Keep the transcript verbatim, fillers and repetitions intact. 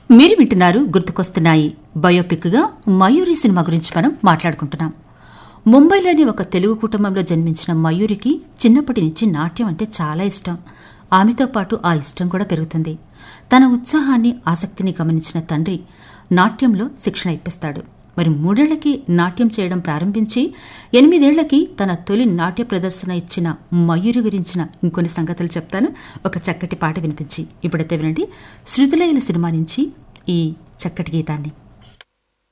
మీరు వింటున్నారు గుర్తుకొస్తున్నాయి బయోపిక్గా మయూరి సినిమా గురించి మనం మాట్లాడుకుంటున్నాం. ముంబైలోని ఒక తెలుగు కుటుంబంలో జన్మించిన మయూరికి చిన్నప్పటి నుంచి నాట్యం అంటే చాలా ఇష్టం. ఆమెతో పాటు ఆ ఇష్టం కూడా పెరుగుతుంది. తన ఉత్సాహాన్ని, ఆసక్తిని గమనించిన తండ్రి నాట్యంలో శిక్షణ ఇప్పిస్తాడు. మరి మూడేళ్లకి నాట్యం చేయడం ప్రారంభించి ఎనిమిదేళ్లకి తన తొలి నాట్య ప్రదర్శన ఇచ్చిన మయూరి గురించిన ఇంకొన్ని సంగతులు చెప్తాను, ఒక చక్కటి పాట వినిపించి. ఇప్పుడైతే వినండి, శృతిలయల సినిమా నుంచి ఈ చక్కటి గీతాన్ని.